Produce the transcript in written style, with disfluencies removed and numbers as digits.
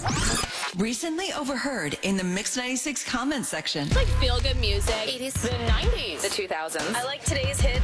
Recently overheard in the Mix 96 comment section. It's like feel-good music. 80s. The 90s. The 2000s. I like today's hits.